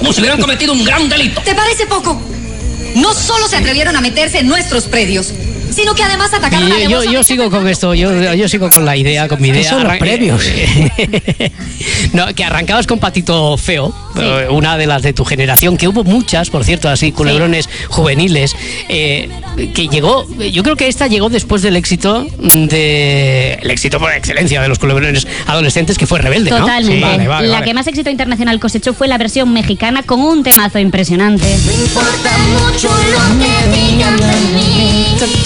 como si hubieran cometido un gran delito. ¿Te parece poco? No solo se atrevieron a meterse en nuestros predios, sino que además atacaron a yo sigo con esto, yo sigo con la idea, con mi idea. ¿Qué son los premios? No, que arrancabas con Patito Feo, sí. Una de las de tu generación, que hubo muchas, por cierto, así, culebrones juveniles, que llegó, yo creo que esta llegó después del éxito el éxito por excelencia de los culebrones adolescentes, que fue Rebelde, ¿no? Totalmente. Sí, vale. La que más éxito internacional cosechó fue la versión mexicana con un temazo impresionante. No importa mucho lo que digan de mí.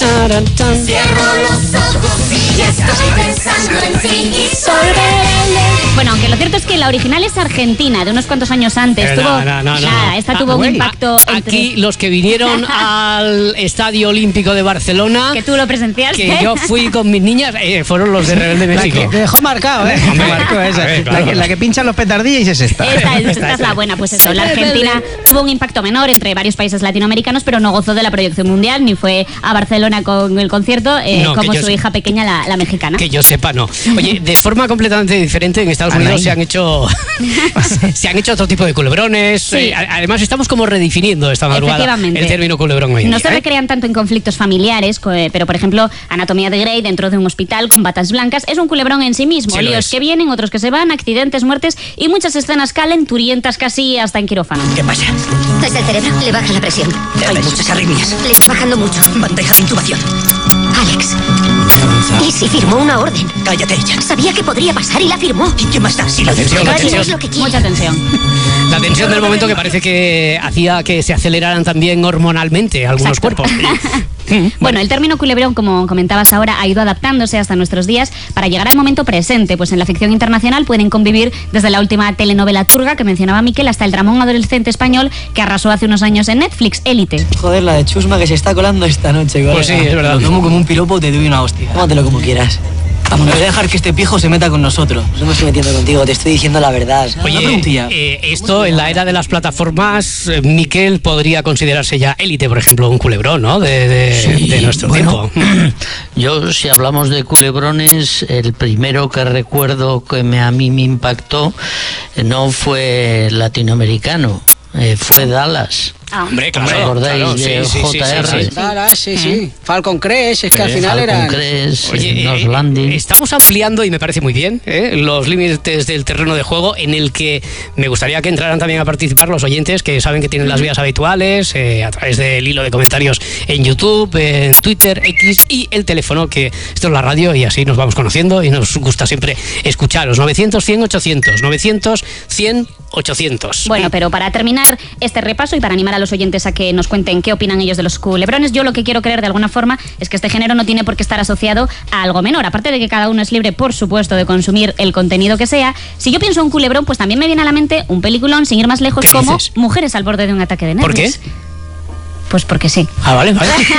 Cierro los ojos y ya estoy pensando en ti y soy rebelde. Bueno, aunque lo cierto es que la original es argentina, de unos cuantos años antes. Esta tuvo un impacto. Aquí los que vinieron al Estadio Olímpico de Barcelona, que tú lo presenciaste, que yo fui con mis niñas, fueron los de Rebelde México. La que dejó marcado, Me marcó esa. Claro. La que pinchan los petardillos es esta. Esta es la buena, pues eso. La Argentina tuvo un impacto menor entre varios países latinoamericanos, pero no gozó de la proyección mundial, ni fue a Barcelona con el concierto, como su hija pequeña, la mexicana. Que yo sepa, no. Oye, de forma completamente diferente, en Estados Unidos se han hecho otro tipo de culebrones. Sí. Además, estamos como redefiniendo esta madrugada el término culebrón hoy en No día, se recrean tanto en conflictos familiares, pero por ejemplo, Anatomía de Grey, dentro de un hospital con batas blancas, es un culebrón en sí mismo. Sí, líos que vienen, otros que se van, accidentes, muertes y muchas escenas calenturientas, casi hasta en quirófano. ¿Qué pasa? Es el cerebro, le baja la presión. Hay muchas arritmias. Le está bajando mucho. Bandeja de intubación. Alex. ¿Y si firmó una orden? Cállate, ella. Sabía que podría pasar y la firmó. ¿Y qué más da? Si la tensión, la tensión. Es lo que quiere. Mucha tensión. La tensión del momento, que parece que hacía que se aceleraran también hormonalmente algunos Exacto. cuerpos. Bueno, el término culebrón, como comentabas ahora, ha ido adaptándose hasta nuestros días para llegar al momento presente, pues en la ficción internacional pueden convivir desde la última telenovela turca que mencionaba Miquel hasta el dramón adolescente español que arrasó hace unos años en Netflix, Élite. Joder, la de Chusma que se está colando esta noche, colega. Pues sí, es verdad. Lo tomo como un piropo, te doy una hostia. Tómatelo como quieras. Vamos, no voy a dejar que este pijo se meta con nosotros. No me estoy metiendo contigo, te estoy diciendo la verdad. Oye, una preguntilla. Esto en la era de las plataformas, Miquel, podría considerarse ya Élite, por ejemplo, un culebrón, ¿no? De nuestro tiempo. Yo, si hablamos de culebrones, el primero que recuerdo que a mí me impactó no fue latinoamericano, fue Dallas. Hombre, claro. ¿Os acordáis de JR? Sí. Falcon Crest, es que al final era... Oye, estamos ampliando, y me parece muy bien, los límites del terreno de juego, en el que me gustaría que entraran también a participar los oyentes que saben que tienen las vías habituales, a través del hilo de comentarios en YouTube, en Twitter, X, y el teléfono, que esto es la radio y así nos vamos conociendo y nos gusta siempre escucharos. 900-100-800, 900-100-800. Bueno, pero para terminar este repaso y para animar a los oyentes a que nos cuenten qué opinan ellos de los culebrones, yo lo que quiero creer de alguna forma es que este género no tiene por qué estar asociado a algo menor, aparte de que cada uno es libre, por supuesto, de consumir el contenido que sea. Si yo pienso en un culebrón, pues también me viene a la mente un peliculón, sin ir más lejos, como Mujeres al borde de un ataque de nervios. ¿Por qué? Pues porque sí. Ah, vale.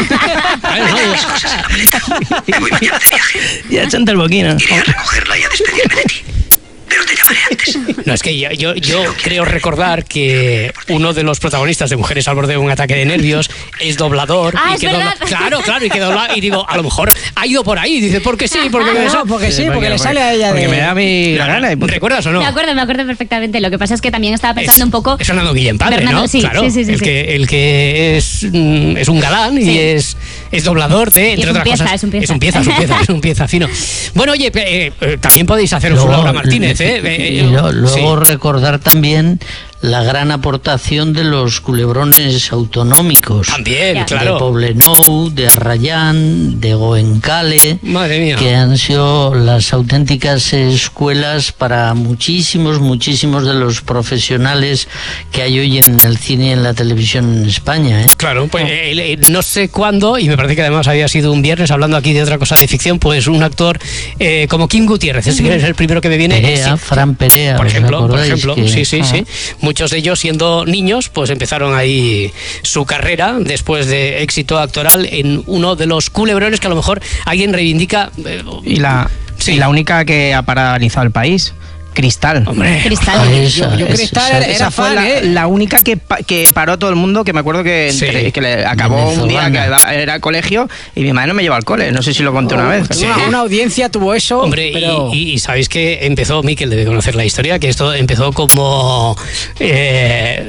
Me voy mañana de viaje. Ya chanta el boquino. Iré a recogerla y a despedirme de ti. Pero te llamaré antes. No, es que yo creo recordar que uno de los protagonistas de Mujeres al borde de un ataque de nervios es doblador. Ah, y es que verdad. Claro, y que dobla, y digo, a lo mejor ha ido por ahí. Dice, porque sí, porque le sale a ella porque me da a mí la gana. ¿Recuerdas o no? Me acuerdo perfectamente. Lo que pasa es que también estaba pensando un poco... Es Fernando Guillén padre, Bernardo, ¿no? sí, claro, sí. El que es un galán y es doblador de, entre otras cosas. Es un pieza fino. Bueno, oye, también podéis haceros un Laura Martínez, Luego recordar también la gran aportación de los culebrones autonómicos. También, claro. De Poblenou, de Arrayán, de Goenkale. Madre mía. Que han sido las auténticas escuelas para muchísimos de los profesionales que hay hoy en el cine y en la televisión en España. Claro, pues no sé cuándo, y me parece que además había sido un viernes, hablando aquí de otra cosa de ficción, pues un actor como Kim Gutiérrez, es el primero que me viene. Perea, Fran Perea, por ejemplo, que... sí. Muchos de ellos, siendo niños, pues empezaron ahí su carrera después de éxito actoral en uno de los culebrones que a lo mejor alguien reivindica. Y la única que ha paralizado el país. Cristal. Hombre, Cristal. Yo Cristal esa fue la única que paró todo el mundo, que me acuerdo que le acabó un día que era el colegio y mi madre no me llevó al cole, no sé si lo conté una vez. Sí. Una audiencia tuvo eso. Hombre, pero... y sabéis que empezó, Miquel debe conocer la historia, que esto empezó como